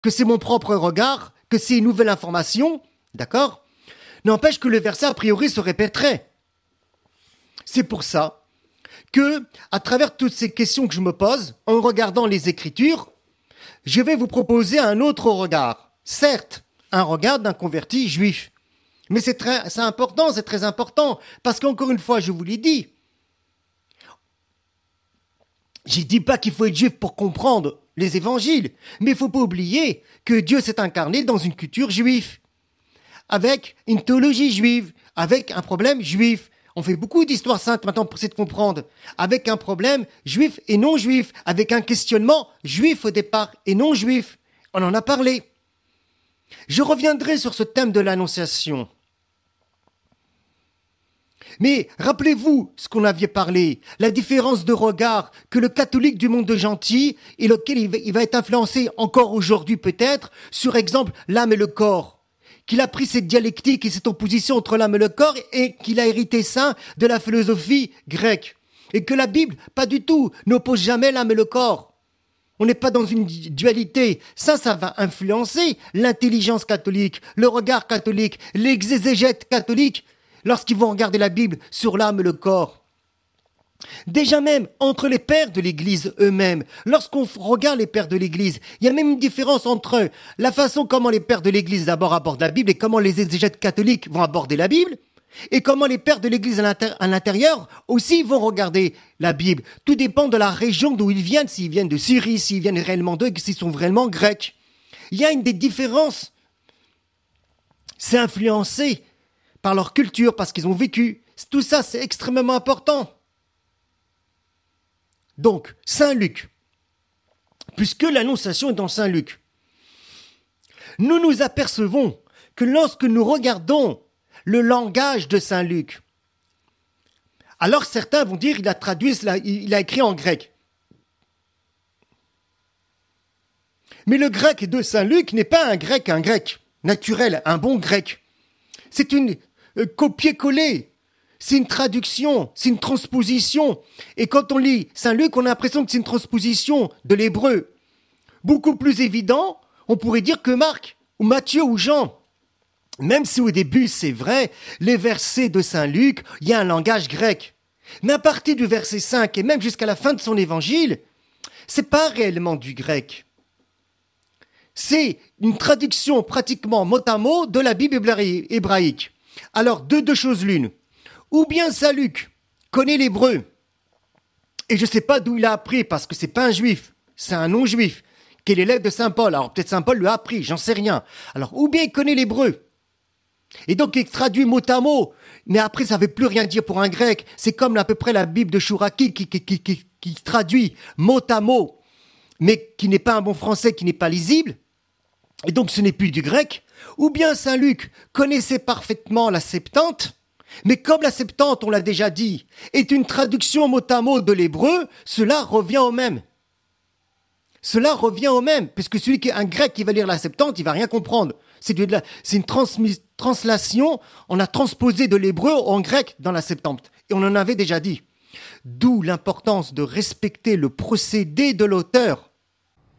que c'est mon propre regard, que c'est une nouvelle information, d'accord? N'empêche que le verset, a priori, se répéterait. C'est pour ça que, à travers toutes ces questions que je me pose, en regardant les Écritures, je vais vous proposer un autre regard. Certes, un regard d'un converti juif. Mais c'est important, c'est très important, parce qu'encore une fois, je vous l'ai dit, je dis pas qu'il faut être juif pour comprendre les évangiles, mais il faut pas oublier que Dieu s'est incarné dans une culture juive, avec une théologie juive, avec un problème juif. On fait beaucoup d'histoires saintes maintenant pour essayer de comprendre, avec un problème juif et non juif, avec un questionnement juif au départ et non juif. On en a parlé. Je reviendrai sur ce thème de l'annonciation. Mais rappelez-vous ce qu'on avait parlé, la différence de regard que le catholique du monde gentil et lequel il va être influencé encore aujourd'hui peut-être sur exemple l'âme et le corps. Qu'il a pris cette dialectique et cette opposition entre l'âme et le corps et qu'il a hérité ça de la philosophie grecque. Et que la Bible, pas du tout, n'oppose jamais l'âme et le corps. On n'est pas dans une dualité. Ça va influencer l'intelligence catholique, le regard catholique, l'exégète catholique lorsqu'ils vont regarder la Bible sur l'âme et le corps. Déjà même, entre les pères de l'Église eux-mêmes, lorsqu'on regarde les pères de l'Église, il y a même une différence entre la façon comment les pères de l'Église d'abord abordent la Bible et comment les exégètes catholiques vont aborder la Bible, et comment les pères de l'Église à l'intérieur aussi vont regarder la Bible. Tout dépend de la région d'où ils viennent, s'ils viennent de Syrie, s'ils viennent réellement d'eux, s'ils sont vraiment grecs. Il y a une des différences. C'est influencé par leur culture, parce qu'ils ont vécu. Tout ça, c'est extrêmement important. Donc, Saint Luc, puisque l'annonciation est dans Saint Luc, nous nous apercevons que lorsque nous regardons le langage de Saint Luc, alors certains vont dire il a écrit en grec. Mais le grec de Saint Luc n'est pas un grec naturel, un bon grec. C'est une copier-coller. C'est une traduction, c'est une transposition. Et quand on lit Saint Luc, on a l'impression que c'est une transposition de l'hébreu. Beaucoup plus évident, on pourrait dire que Marc, ou Matthieu, ou Jean. Même si au début, c'est vrai, les versets de Saint Luc, il y a un langage grec. Mais à partir du verset 5 et même jusqu'à la fin de son évangile, c'est pas réellement du grec. C'est une traduction pratiquement mot à mot de la Bible hébraïque. Alors, deux choses l'une. Ou bien Saint Luc connaît l'hébreu, et je ne sais pas d'où il a appris, parce que c'est pas un juif, c'est un non-juif, qui est l'élève de Saint Paul. Alors peut-être Saint Paul lui a appris, j'en sais rien. Alors, ou bien il connaît l'hébreu, et donc il traduit mot à mot, mais après ça ne veut plus rien dire pour un grec. C'est comme à peu près la Bible de Chouraki qui traduit mot à mot, mais qui n'est pas un bon français, qui n'est pas lisible, et donc ce n'est plus du grec. Ou bien Saint Luc connaissait parfaitement la Septante, mais comme la Septante, on l'a déjà dit, est une traduction mot à mot de l'hébreu, cela revient au même. Cela revient au même, puisque celui qui est un grec qui va lire la Septante, il va rien comprendre. C'est une translation, on a transposé de l'hébreu en grec dans la Septante, et on en avait déjà dit. D'où l'importance de respecter le procédé de l'auteur.